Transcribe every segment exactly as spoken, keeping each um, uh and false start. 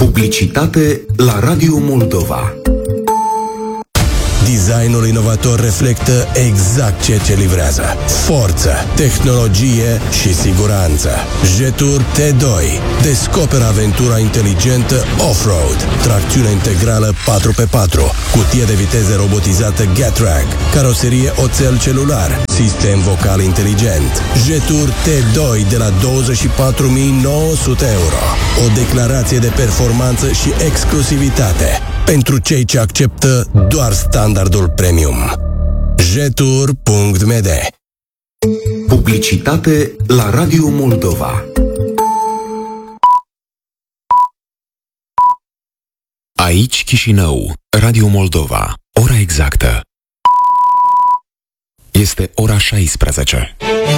Publicitate la Radio Moldova. Designul inovator reflectă exact ceea ce livrează: forță, tehnologie și siguranță. Jetur T doi. Descoperă aventura inteligentă off-road, tracțiune integrală patru pe patru, cutie de viteze robotizată Getrag, caroserie oțel celular, sistem vocal inteligent. Jetur T doi de la douăzeci și patru mii nouă sute euro. O declarație de performanță și exclusivitate pentru cei ce acceptă doar standardul premium. jetur punct m d. Publicitate la Radio Moldova. Aici Chișinău, Radio Moldova. Ora exactă este ora șaisprezece.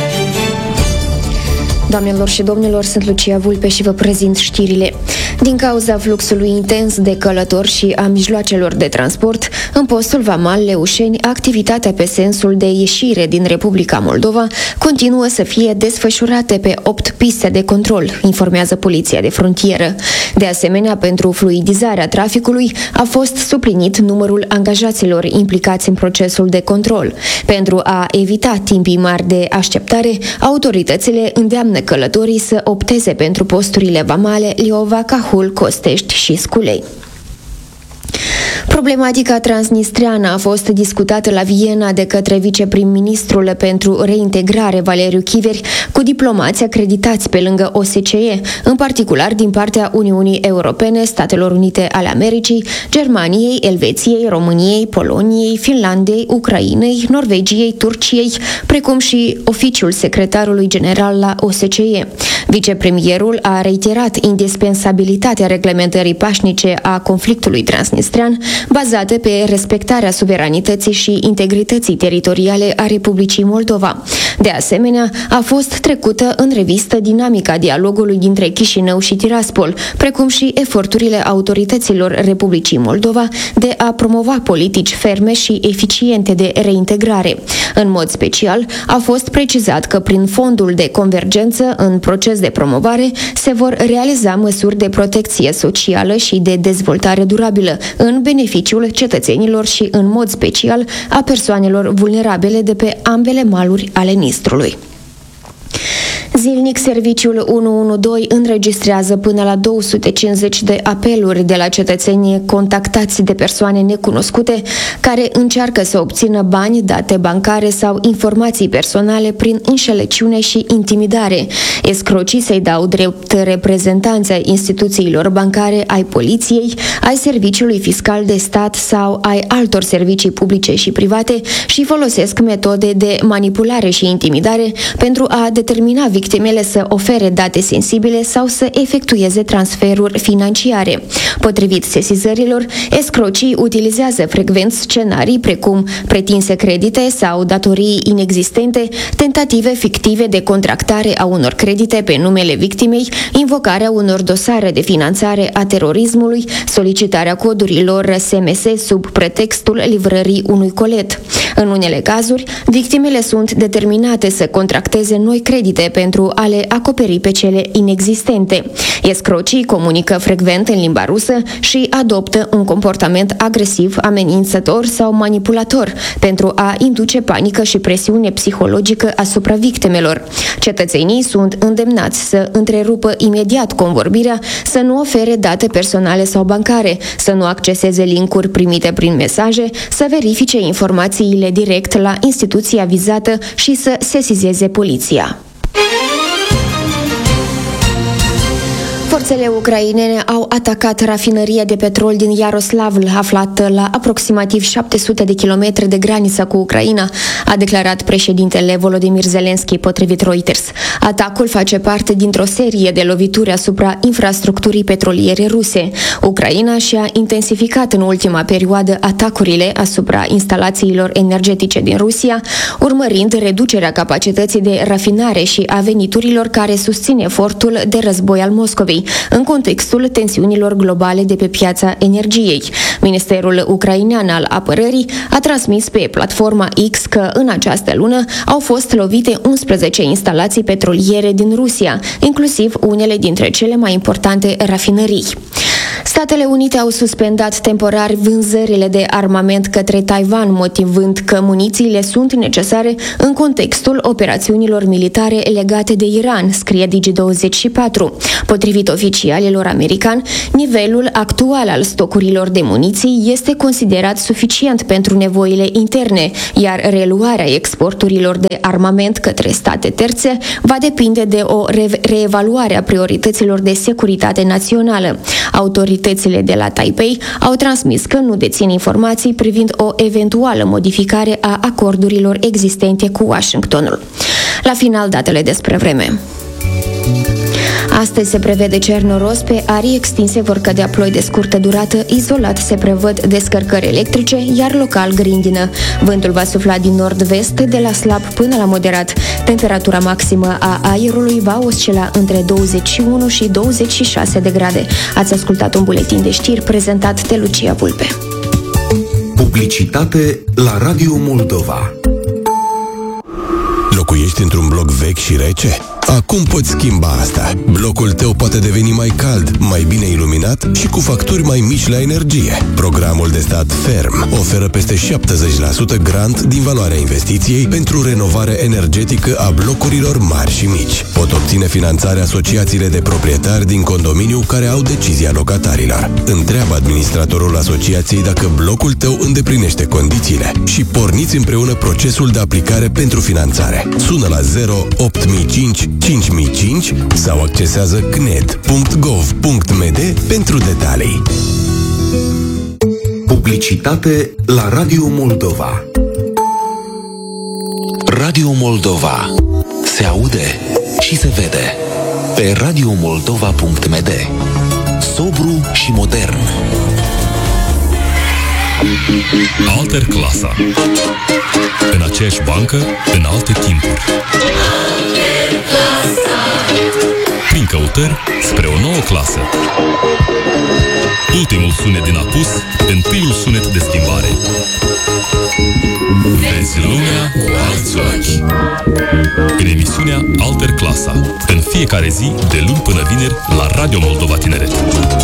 Doamnelor și domnilor, sunt Lucia Vulpe și vă prezint știrile. Din cauza fluxului intens de călători și a mijloacelor de transport, în postul vamal Leușeni, activitatea pe sensul de ieșire din Republica Moldova continuă să fie desfășurate pe opt piste de control, informează Poliția de Frontieră. De asemenea, pentru fluidizarea traficului a fost suplinit numărul angajaților implicați în procesul de control. Pentru a evita timpii mari de așteptare, autoritățile îndeamnă călătorii să opteze pentru posturile vamale Liova, Cahul, Costești și Sculei. Problematica transnistreană a fost discutată la Viena de către viceprim-ministrul pentru reintegrare Valeriu Chiveri cu diplomați acreditați pe lângă O S C E, în particular din partea Uniunii Europene, Statelor Unite ale Americii, Germaniei, Elveției, României, Poloniei, Finlandei, Ucrainei, Norvegiei, Turciei, precum și oficiul secretarului general la O S C E. Vicepremierul a reiterat indispensabilitatea reglementării pașnice a conflictului transnistrean, bazate pe respectarea suveranității și integrității teritoriale a Republicii Moldova. De asemenea, a fost trecută în revistă dinamica dialogului dintre Chișinău și Tiraspol, precum și eforturile autorităților Republicii Moldova de a promova politici ferme și eficiente de reintegrare. În mod special, a fost precizat că prin fondul de convergență în proces de promovare se vor realiza măsuri de protecție socială și de dezvoltare durabilă în beneficiul cetățenilor și în mod special a persoanelor vulnerabile de pe ambele maluri ale Nistrului. Zilnic, serviciul unu unu doi înregistrează până la două sute cincizeci de apeluri de la cetățenii contactați de persoane necunoscute care încearcă să obțină bani, date bancare sau informații personale prin înșelăciune și intimidare. Escrocii se dau drept reprezentanți ai instituțiilor bancare, ai poliției, ai serviciului fiscal de stat sau ai altor servicii publice și private și folosesc metode de manipulare și intimidare pentru a determina victimele să ofere date sensibile sau să efectueze transferuri financiare. Potrivit sesizărilor, escrocii utilizează frecvent scenarii precum pretinse credite sau datorii inexistente, tentative fictive de contractare a unor credite pe numele victimei, invocarea unor dosare de finanțare a terorismului, solicitarea codurilor S M S sub pretextul livrării unui colet. În unele cazuri, victimele sunt determinate să contracteze noi credite pentru a le acoperi pe cele inexistente. Escrocii comunică frecvent în limba rusă și adoptă un comportament agresiv, amenințător sau manipulator pentru a induce panică și presiune psihologică asupra victimelor. Cetățenii sunt îndemnați să întrerupă imediat convorbirea, să nu ofere date personale sau bancare, să nu acceseze linkuri primite prin mesaje, să verifice informațiile direct la instituția vizată și să sesizeze poliția. Forțele ucrainene au atacat rafinăria de petrol din Iaroslavl, aflată la aproximativ șapte sute de kilometri de graniță cu Ucraina, a declarat președintele Volodymyr Zelensky, potrivit Reuters. Atacul face parte dintr-o serie de lovituri asupra infrastructurii petroliere ruse. Ucraina și-a intensificat în ultima perioadă atacurile asupra instalațiilor energetice din Rusia, urmărind reducerea capacității de rafinare și a veniturilor care susțin efortul de război al Moscovei, în contextul tensiunilor globale de pe piața energiei. Ministerul ucrainean al apărării a transmis pe platforma X că în această lună au fost lovite unsprezece instalații petroliere din Rusia, inclusiv unele dintre cele mai importante rafinării. Statele Unite au suspendat temporar vânzările de armament către Taiwan, motivând că munițiile sunt necesare în contextul operațiunilor militare legate de Iran, scrie Digi douăzeci și patru. Potrivit oficialilor americani, nivelul actual al stocurilor de muniții este considerat suficient pentru nevoile interne, iar reluarea exporturilor de armament către state terțe va depinde de o re- reevaluare a priorităților de securitate națională. Autoritățile de la Taipei au transmis că nu dețin informații privind o eventuală modificare a acordurilor existente cu Washingtonul. La final, datele despre vreme. Astăzi se prevede cer noros, pe arii extinse vor cădea ploi de scurtă durată, izolat se prevăd descărcări electrice, iar local grindină. Vântul va sufla din nord-vest, de la slab până la moderat. Temperatura maximă a aerului va oscila între douăzeci și unu și douăzeci și șase de grade. Ați ascultat un buletin de știri prezentat de Lucia Vulpe. Publicitate la Radio Moldova. Locuiești într-un bloc vechi și rece? Acum poți schimba asta. Blocul tău poate deveni mai cald, mai bine iluminat și cu facturi mai mici la energie. Programul de stat Ferm oferă peste șaptezeci la sută grant din valoarea investiției pentru renovare energetică a blocurilor mari și mici. Pot obține finanțare asociațiile de proprietari din condominiu care au decizia locatarilor. Întreabă administratorul asociației dacă blocul tău îndeplinește condițiile și porniți împreună procesul de aplicare pentru finanțare. Sună la zero opt mii cinci cinci mii cinci sau accesează c n e d punct gov punct m d pentru detalii. Publicitate la Radio Moldova. Radio Moldova. Se aude și se vede pe radio moldova punct m d. Sobru și modern. Alter Clasa. În aceeași bancă, în alte timpuri. Prin căutări spre o nouă clasă. Ultimul sunet din apus, întâiul sunet de schimbare. Vezi lumea cu alți ochi. În emisiunea Alter Clasa, în fiecare zi, de luni până vineri, la Radio Moldova Tineret.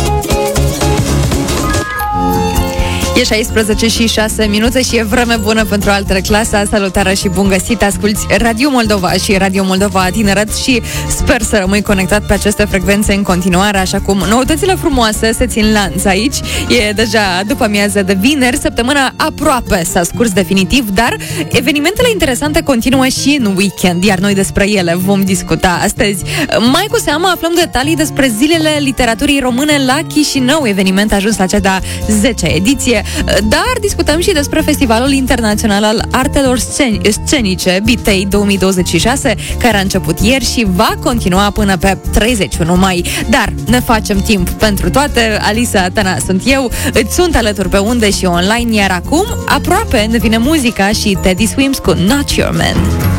E șaisprezece și șase minute și e vreme bună pentru Altă Clasa. Salutare și bun găsit! Asculți Radio Moldova și Radio Moldova Tineret și sper să rămâi conectat pe aceste frecvențe în continuare, așa cum noutățile frumoase se țin lanț aici. E deja după amiază de vineri, săptămâna aproape s-a scurs definitiv, dar evenimentele interesante continuă și în weekend, iar noi despre ele vom discuta astăzi. Mai cu seamă aflăm detalii despre Zilele Literaturii Române la Chișinău, eveniment ajuns la cea de-a zecea ediție. Dar discutăm și despre Festivalul Internațional al Artelor Scenice, Bitei două mii douăzeci și șase, care a început ieri și va continua până pe treizeci și unu mai. Dar ne facem timp pentru toate. Alisa Tana sunt eu, îți sunt alături pe unde și online, iar acum aproape ne vine muzica și Teddy Swims cu Not Your Man.